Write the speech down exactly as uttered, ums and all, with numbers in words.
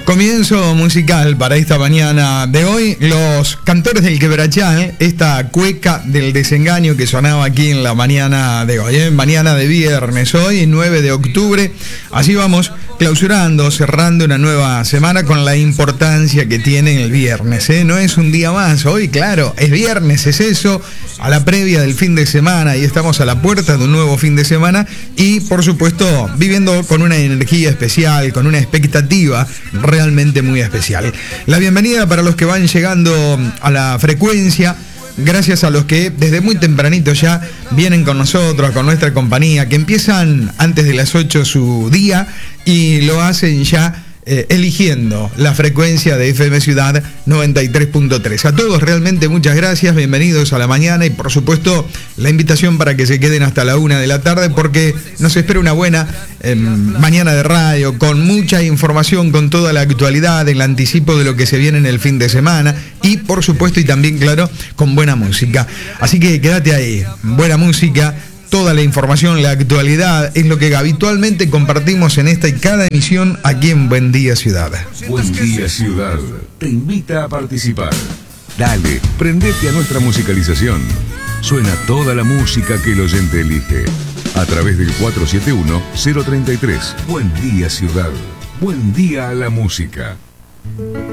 Comienzo musical para esta mañana de hoy. Los Cantores del Quebrachal, esta cueca del desengaño que sonaba aquí en la mañana de hoy, ¿eh? Mañana de viernes, hoy nueve de octubre. Así vamos clausurando, cerrando una nueva semana con la importancia que tiene el viernes, ¿eh? No es un día más, hoy claro, es viernes, es eso, a la previa del fin de semana, y estamos a la puerta de un nuevo fin de semana y por supuesto viviendo con una energía especial, con una expectativa realmente muy especial. La bienvenida para los que van llegando a la frecuencia. Gracias a los que desde muy tempranito ya vienen con nosotros, con nuestra compañía, que empiezan antes de las ocho su día y lo hacen ya eh, eligiendo la frecuencia de F M Ciudad noventa y tres punto tres. A todos realmente muchas gracias, bienvenidos a la mañana y por supuesto la invitación para que se queden hasta la una de la tarde porque nos espera una buena eh, mañana de radio con mucha información, con toda la actualidad, el anticipo de lo que se viene en el fin de semana y por supuesto y también claro con buena música. Así que quédate ahí, buena música. Toda la información, la actualidad, es lo que habitualmente compartimos en esta y cada emisión aquí en Buen Día Ciudad. Buen Día Ciudad te invita a participar. Dale, prendete a nuestra musicalización. Suena toda la música que el oyente elige. A través del cuatro siete uno cero tres tres. Buen Día Ciudad. Buen día a la música.